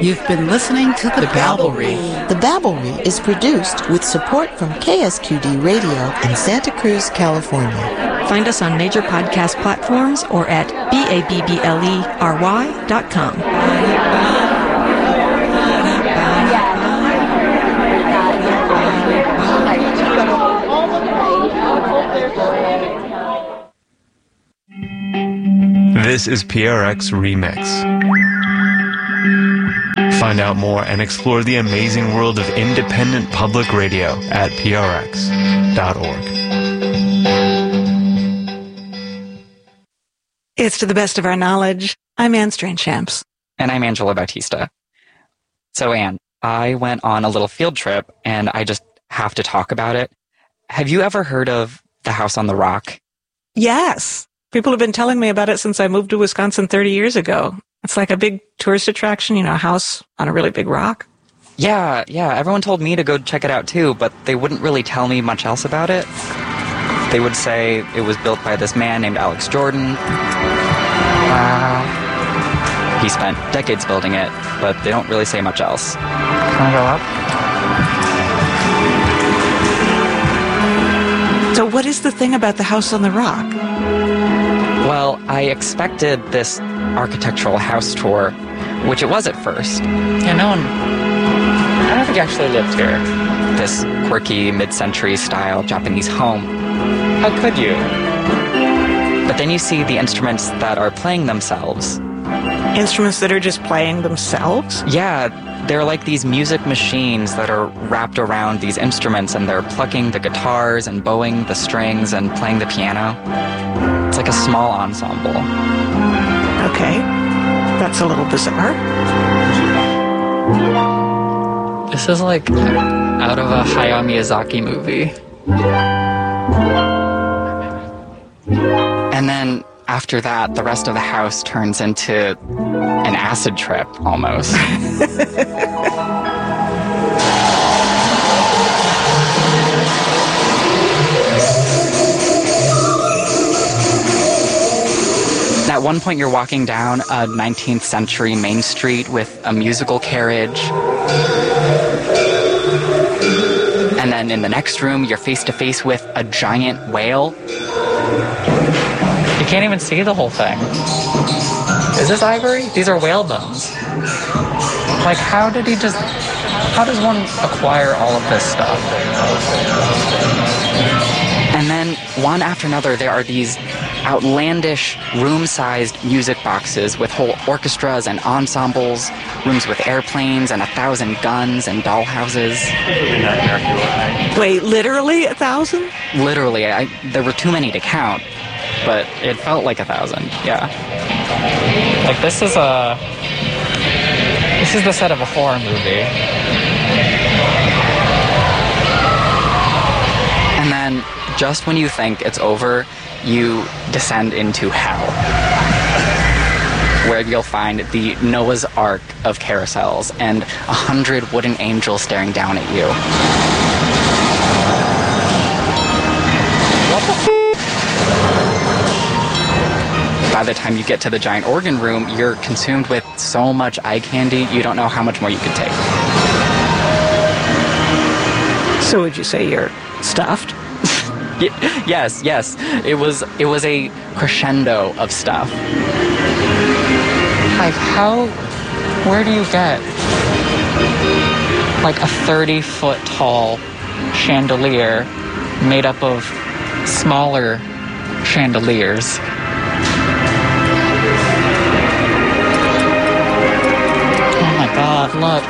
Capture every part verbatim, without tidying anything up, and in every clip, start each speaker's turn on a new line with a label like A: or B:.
A: You've been listening to The Babblery.
B: The Babblery is produced with support from K S Q D Radio in Santa Cruz, California.
C: Find us on major podcast platforms or at B A B B L E R Y dot com.
D: This is P R X Remix. Find out more and explore the amazing world of independent public radio at P R X dot org.
C: It's to the best of our knowledge. I'm Anne Strainchamps.
E: And I'm Angela Bautista. So, Anne, I went on a little field trip, and I just have to talk about it. Have you ever heard of the House on the Rock?
C: Yes. People have been telling me about it since I moved to Wisconsin thirty years ago. It's like a big tourist attraction, you know, a house on a really big rock.
E: Yeah, yeah. Everyone told me to go check it out too, but they wouldn't really tell me much else about it. They would say it was built by this man named Alex Jordan. Wow. He spent decades building it, but they don't really say much else. Can I
C: go up? So what is the thing about the House on the Rock?
E: Well, I expected this architectural house tour, which it was at first. Yeah, no one... I don't think I actually lived here. This quirky, mid-century style Japanese home. How could you? But then you see the instruments that are playing themselves.
C: Instruments that are just playing themselves?
E: Yeah, they're like these music machines that are wrapped around these instruments, and they're plucking the guitars and bowing the strings and playing the piano. It's like a small ensemble.
C: Okay. That's a little bizarre.
F: This is like out of a Hayao Miyazaki movie.
E: And then after that, the rest of the house turns into an acid trip, almost. At one point, you're walking down a nineteenth century main street with a musical carriage. And then in the next room, you're face to face with a giant whale.
F: You can't even see the whole thing. Is this ivory? These are whale bones. Like, how did he just... How does one acquire all of this stuff?
E: And then, one after another, there are these outlandish, room-sized music boxes with whole orchestras and ensembles, rooms with airplanes and a thousand guns and dollhouses.
C: Wait, literally a thousand?
E: Literally. I, there were too many to count, but it felt like a thousand, yeah.
F: Like, this is a... This is the set of a horror movie.
E: And then, just when you think it's over, you descend into hell, where you'll find the Noah's Ark of carousels and a hundred wooden angels staring down at you.
F: What the f***?
E: By the time you get to the giant organ room, you're consumed with so much eye candy, you don't know how much more you could take.
C: So would you say you're stuffed?
E: Yes, yes. It was it was a crescendo of stuff.
F: Like, how... Where do you get, like, a thirty-foot tall chandelier made up of smaller chandeliers? Oh my god, look.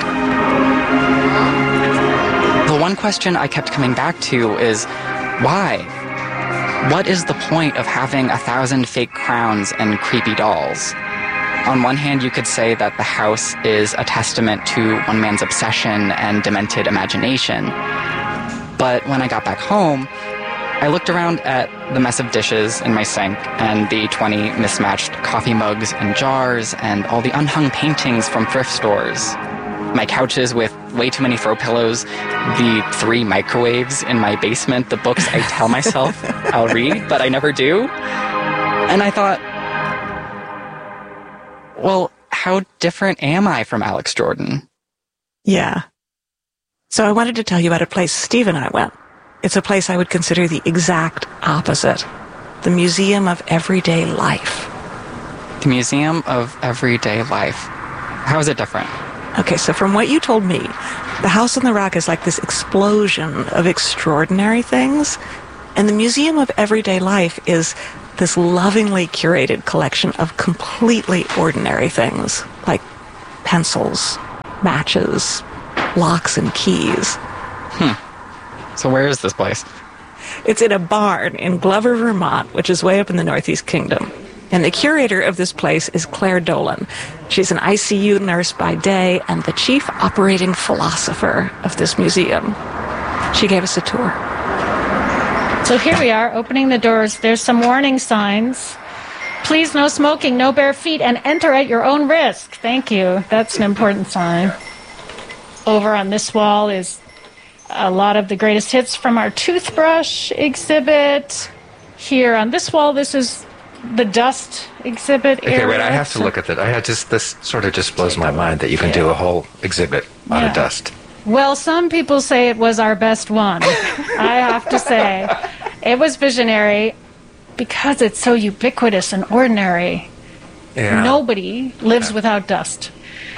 E: The one question I kept coming back to is, why? What is the point of having a thousand fake crowns and creepy dolls? On one hand, you could say that the house is a testament to one man's obsession and demented imagination. But when I got back home, I looked around at the mess of dishes in my sink and the twenty mismatched coffee mugs and jars and all the unhung paintings from thrift stores. My couches with way too many throw pillows, the three microwaves in my basement, the books I tell myself I'll read, but I never do. And I thought, well, how different am I from Alex Jordan?
C: Yeah. So I wanted to tell you about a place Steve and I went. It's a place I would consider the exact opposite. The Museum of Everyday Life.
E: The Museum of Everyday Life. How is it different?
C: Okay, so from what you told me, the House on the Rock is like this explosion of extraordinary things, and the Museum of Everyday Life is this lovingly curated collection of completely ordinary things, like pencils, matches, locks and keys.
E: Hmm. So where is this place?
C: It's in a barn in Glover, Vermont, which is way up in the Northeast Kingdom. And the curator of this place is Claire Dolan. She's an I C U nurse by day and the chief operating philosopher of this museum. She gave us a tour.
G: So here we are, opening the doors. There's some warning signs. Please, no smoking, no bare feet, and enter at your own risk. Thank you. That's an important sign. Over on this wall is a lot of the greatest hits from our toothbrush exhibit. Here on this wall, this is the dust exhibit area.
H: Okay, wait, I have to look at that. I had just, this sort of just blows my mind that you can
G: yeah.
H: do a whole exhibit out
G: yeah.
H: of dust.
G: Well, some people say it was our best one. I have to say, it was visionary because it's so ubiquitous and ordinary.
H: Yeah.
G: Nobody lives
H: yeah.
G: without dust.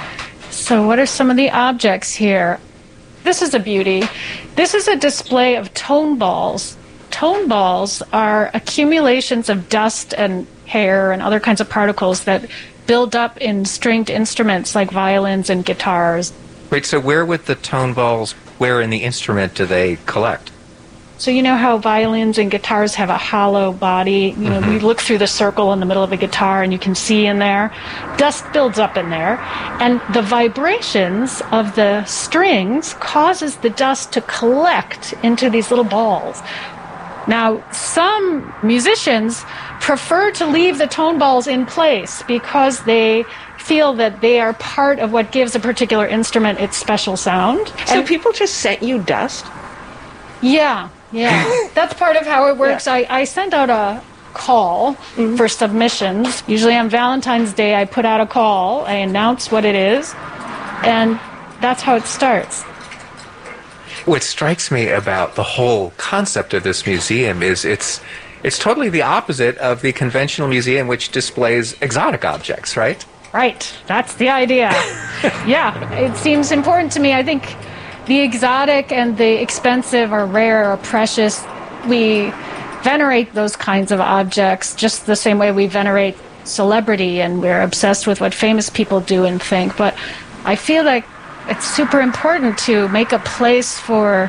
G: So what are some of the objects here? This is a beauty. This is a display of tone balls. Tone balls are accumulations of dust and hair and other kinds of particles that build up in stringed instruments like violins and guitars.
H: Wait, so where would the tone balls, where in the instrument do they collect?
G: So you know how violins and guitars have a hollow body? You know,
H: mm-hmm.
G: you look through the circle in the middle of a guitar and you can see in there. Dust builds up in there. And the vibrations of the strings causes the dust to collect into these little balls. Now, some musicians prefer to leave the tone balls in place because they feel that they are part of what gives a particular instrument its special sound.
C: So
G: and
C: people just sent you dust?
G: Yeah, yeah. That's part of how it works. Yeah. I, I sent out a call mm-hmm. for submissions. Usually on Valentine's Day, I put out a call. I announce what it is, and that's how it starts.
H: What strikes me about the whole concept of this museum is it's it's totally the opposite of the conventional museum which displays exotic objects, right?
G: Right. That's the idea. Yeah. It seems important to me. I think the exotic and the expensive or rare or precious, we venerate those kinds of objects just the same way we venerate celebrity, and we're obsessed with what famous people do and think. But I feel like it's super important to make a place for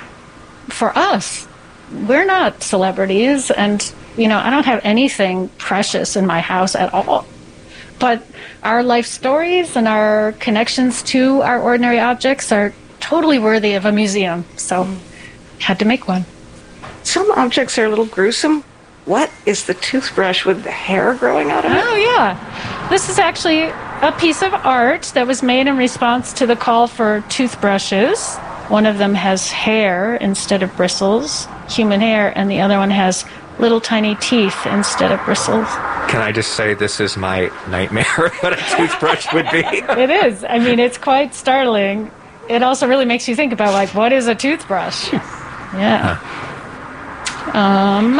G: for us. We're not celebrities, and you know, I don't have anything precious in my house at all. But our life stories and our connections to our ordinary objects are totally worthy of a museum. So, had to make one.
C: Some objects are a little gruesome. What is the toothbrush with the hair growing out of it?
G: Oh, yeah. This is actually a piece of art that was made in response to the call for toothbrushes. One of them has hair instead of bristles, human hair, and the other one has little tiny teeth instead of bristles.
H: Can I just say this is my nightmare, what a toothbrush would be?
G: It is. I mean, it's quite startling. It also really makes you think about, like, what is a toothbrush? Yeah. Huh. Um,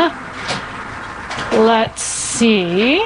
G: let's see.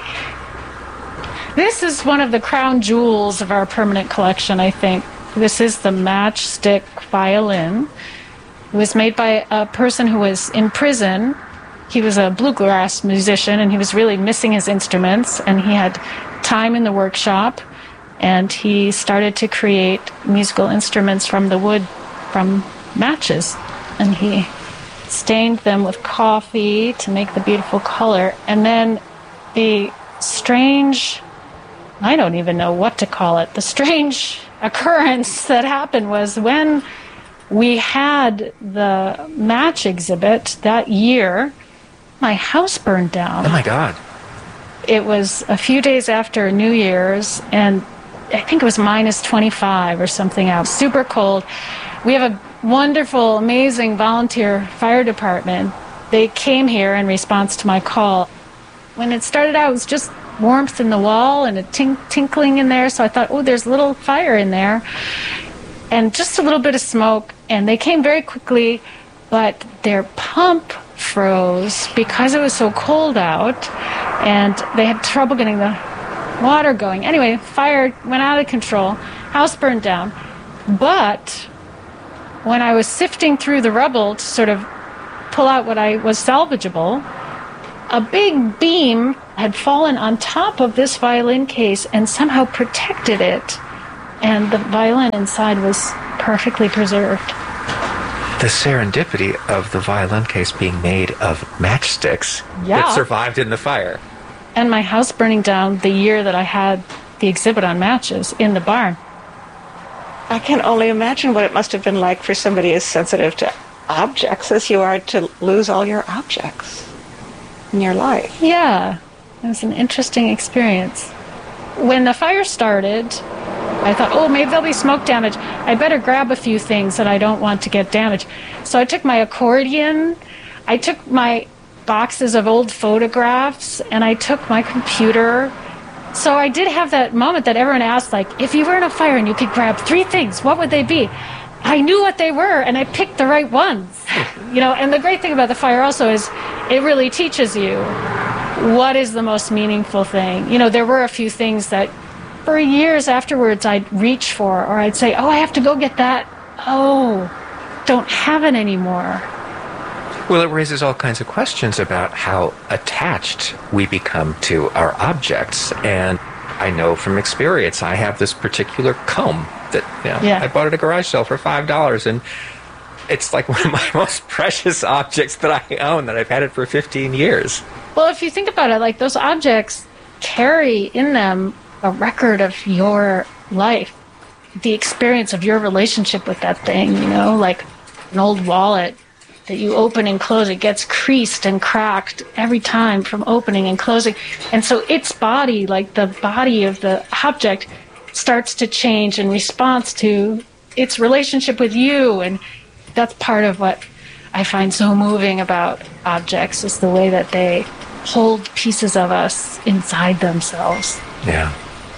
G: This is one of the crown jewels of our permanent collection, I think. This is the Matchstick violin. It was made by a person who was in prison. He was a bluegrass musician, and he was really missing his instruments, and he had time in the workshop, and he started to create musical instruments from the wood from matches, and he stained them with coffee to make the beautiful color. And then the strange, I don't even know what to call it, the strange occurrence that happened was when we had the match exhibit that year, my house burned down.
H: Oh my God.
G: It was a few days after New Year's, and I think it was minus twenty-five or something out. Super cold. We have a wonderful, amazing volunteer fire department. They came here in response to my call. When it started out, it was just warmth in the wall and a tink- tinkling in there. So I thought, oh, there's a little fire in there. And just a little bit of smoke. And they came very quickly, but their pump froze because it was so cold out. And they had trouble getting the water going. Anyway, fire went out of control. House burned down. But when I was sifting through the rubble to sort of pull out what I was salvageable, a big beam had fallen on top of this violin case and somehow protected it. And the violin inside was perfectly preserved.
H: The serendipity of the violin case being made of matchsticks
G: Yeah.
H: that survived in the fire.
G: And my house burning down the year that I had the exhibit on matches in the barn.
C: I can only imagine what it must have been like for somebody as sensitive to objects as you are to lose all your objects in your life.
G: Yeah, it was an interesting experience. When the fire started, I thought, oh, maybe there'll be smoke damage. I better grab a few things that I don't want to get damaged. So I took my accordion, I took my boxes of old photographs, and I took my computer. So I did have that moment that everyone asked, like, if you were in a fire and you could grab three things, what would they be? I knew what they were, and I picked the right ones. You know, and the great thing about the fire also is it really teaches you what is the most meaningful thing. You know, there were a few things that for years afterwards I'd reach for, or I'd say, oh, I have to go get that. Oh, don't have it anymore.
H: Well, it raises all kinds of questions about how attached we become to our objects. And I know from experience, I have this particular comb that, you know,
G: Yeah.
H: I bought at a garage sale for five dollars, and it's like one of my most precious objects that I own, that I've had it for fifteen years.
G: Well, if you think about it, like those objects carry in them a record of your life, the experience of your relationship with that thing, you know, like an old wallet that you open and close, it gets creased and cracked every time from opening and closing. And so its body, like the body of the object, starts to change in response to its relationship with you. And that's part of what I find so moving about objects, is the way that they hold pieces of us inside themselves.
H: Yeah.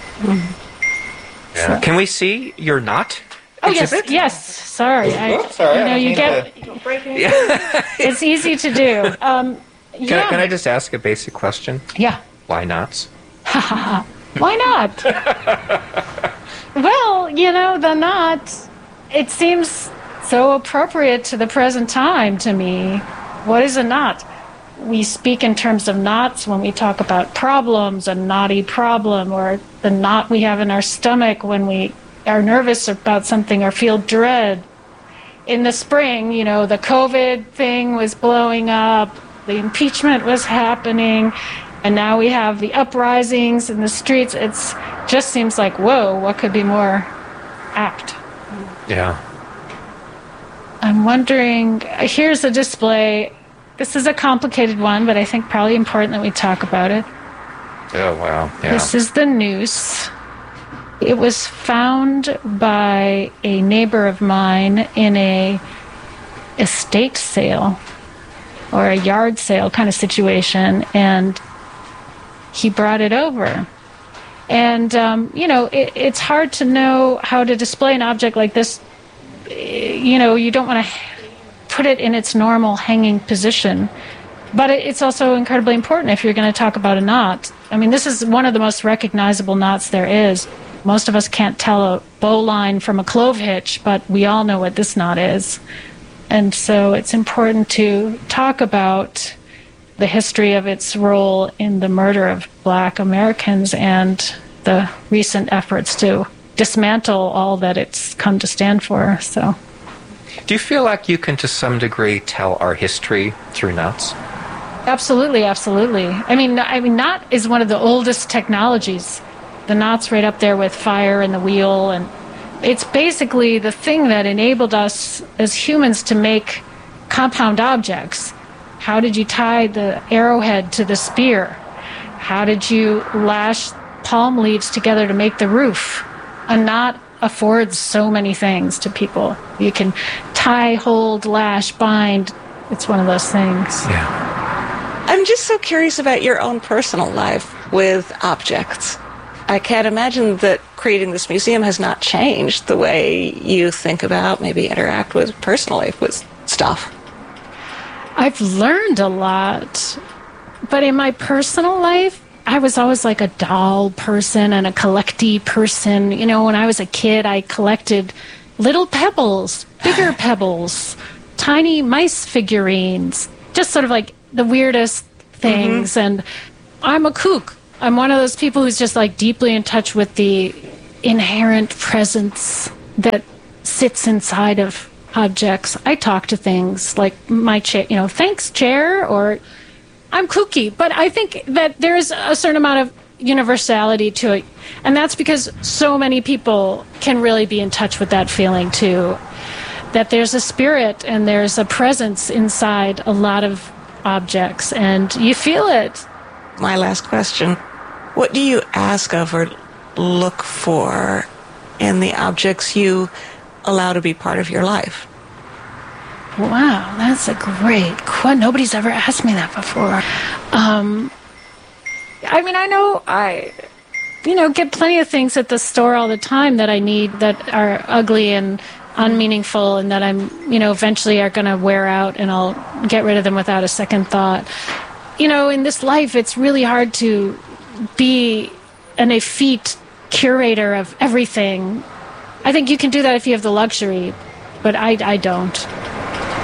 G: Mm-hmm.
H: Yeah.
G: So-
H: Can we see your knot?
G: Oh, yes,
H: exhibit?
G: yes. Sorry. I,
H: Oops, sorry,
G: you know,
H: I
G: you
H: didn't
G: get,
H: mean Yeah.
G: it's easy to do. Um,
H: Can,
G: yeah.
H: I, can I just ask a basic question?
G: Yeah.
H: Why knots?
G: Why not? Well, you know, the knot, it seems so appropriate to the present time to me. What is a knot? We speak in terms of knots when we talk about problems, a knotty problem, or the knot we have in our stomach when we are nervous about something or feel dread. In the spring, you know, the COVID thing was blowing up, the impeachment was happening, and now we have the uprisings in the streets. It's just seems like, whoa, what could be more apt?
H: Yeah.
G: I'm wondering, here's a display. This is a complicated one, but I think probably important that we talk about it.
H: Oh, wow. Yeah.
G: This is the noose. It was found by a neighbor of mine in a estate sale or a yard sale kind of situation, and he brought it over. And, um, you know, it, it's hard to know how to display an object like this. You know, you don't want to put it in its normal hanging position. But it, it's also incredibly important if you're going to talk about a knot. I mean, this is one of the most recognizable knots there is. Most of us can't tell a bowline from a clove hitch, but we all know what this knot is. And so it's important to talk about the history of its role in the murder of Black Americans and the recent efforts to dismantle all that it's come to stand for. So,
H: do you feel like you can, to some degree, tell our history through knots?
G: Absolutely, absolutely. I mean, I mean, knot is one of the oldest technologies. The knot's right up there with fire and the wheel, and it's basically the thing that enabled us as humans to make compound objects. How did you tie the arrowhead to the spear? How did you lash palm leaves together to make the roof? A knot affords so many things to people. You can tie, hold, lash, bind. It's one of those things.
H: Yeah.
C: I'm I'm just so curious about your own personal life with objects. I can't imagine that creating this museum has not changed the way you think about, maybe interact with personal life with stuff.
G: I've learned a lot, but in my personal life, I was always like a doll person and a collecty person. You know, when I was a kid, I collected little pebbles, bigger pebbles, tiny mice figurines, just sort of like the weirdest things. Mm-hmm. And I'm a kook. I'm one of those people who's just like deeply in touch with the inherent presence that sits inside of objects. I talk to things like my chair, you know, thanks chair, or I'm kooky. But I think that there's a certain amount of universality to it. And that's because so many people can really be in touch with that feeling too. That there's a spirit and there's a presence inside a lot of objects, and you feel it.
C: My last question. What do you ask of or look for in the objects you allow to be part of your life?
G: Wow, that's a great question. Nobody's ever asked me that before. Um, I mean, I know I, you know, get plenty of things at the store all the time that I need that are ugly and unmeaningful and that I'm, you know, eventually are going to wear out and I'll get rid of them without a second thought. You know, in this life, it's really hard to be an effete curator of everything. I think you can do that if you have the luxury, but I, I don't.